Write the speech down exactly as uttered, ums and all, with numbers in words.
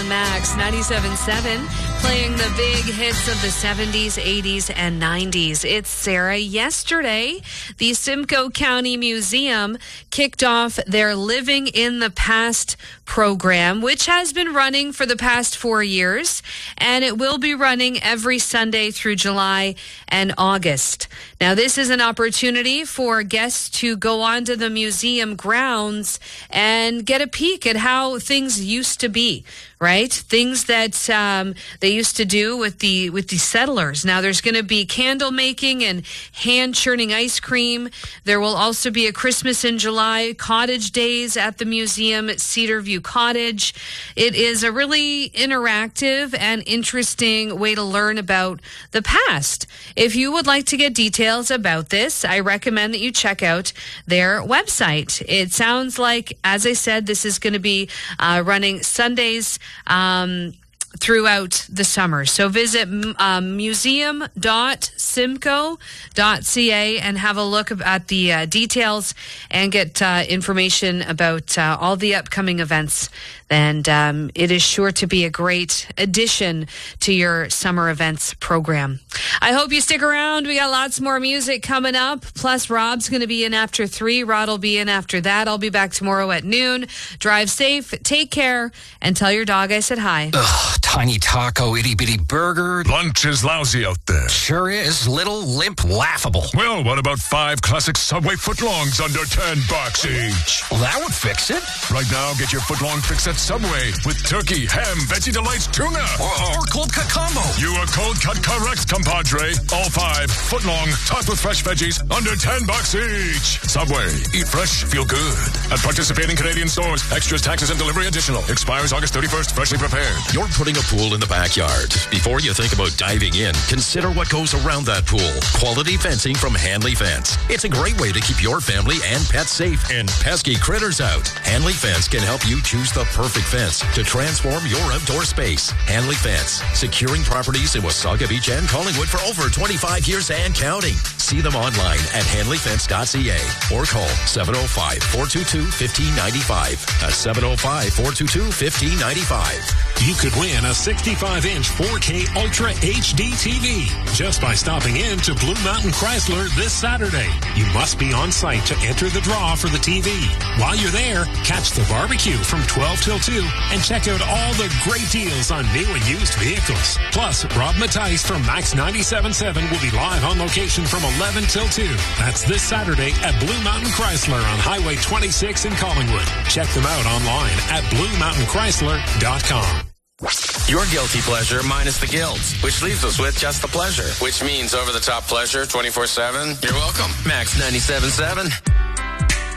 on Max ninety-seven point seven, playing the big hits of the seventies, eighties, and nineties. It's Sarah. Yesterday, the Simcoe County Museum kicked off their Living in the Past program, which has been running for the past four years, and it will be running every Sunday through July and August. Now, this is an opportunity for guests to go onto the museum grounds and get a peek at how things used to be, right? Things that um, they used to do with the with the settlers. Now, there's going to be candle making and hand churning ice cream. There will also be a Christmas in July cottage days at the museum at Cedar View Cottage. It is a really interactive and interesting way to learn about the past. If you would like to get details about this, I recommend that you check out their website. It sounds like, as I said, this is going to be uh, running Sundays um, throughout the summer. So visit um, museum dot simcoe dot c a and have a look at the uh, details and get uh, information about uh, all the upcoming events. And um, it is sure to be a great addition to your summer events program. I hope you stick around. We got lots more music coming up. Plus, Rob's going to be in after three. Rod will be in after that. I'll be back tomorrow at noon. Drive safe, take care, and tell your dog I said hi. Ugh, tiny taco, itty-bitty burger. Lunch is lousy out there. Sure is. Little, limp, laughable. Well, what about five classic Subway footlongs under ten bucks each? Well, that would fix it. Right now, get your footlong fix at Subway with turkey, ham, Veggie Delights, tuna. Or, or cold cut combo. You are cold cut correct, compadre. All five, footlong, topped with fresh veggies, under ten bucks each. Subway, eat fresh, feel good. At participating Canadian stores, extras, taxes, and delivery additional. Expires August thirty-first, freshly prepared. You're putting a pool in the backyard. Before you think about diving in, consider what goes around that pool. Quality fencing from Hanley Fence. It's a great way to keep your family and pets safe and pesky critters out. Hanley Fence can help you choose the perfect fence to transform your outdoor space. Hanley Fence, securing properties in Wasaga Beach and Collingwood for over twenty-five years and counting. See them online at hanley fence dot c a or call seven oh five, four two two, one five nine five. That's seven oh five, four two two, one five nine five. You could win a sixty-five inch four K Ultra H D T V just by stopping in to Blue Mountain Chrysler this Saturday. You must be on site to enter the draw for the T V. While you're there, catch the barbecue from twelve till two and check out all the great deals on new and used vehicles. Plus, Rob Mattice from Max ninety-seven point seven will be live on location from eleven till two. That's this Saturday at Blue Mountain Chrysler on Highway twenty-six in Collingwood. Check them out online at blue mountain chrysler dot com. Your guilty pleasure minus the guilt, which leaves us with just the pleasure, which means over-the-top pleasure twenty-four seven. You're welcome. Max ninety-seven point seven.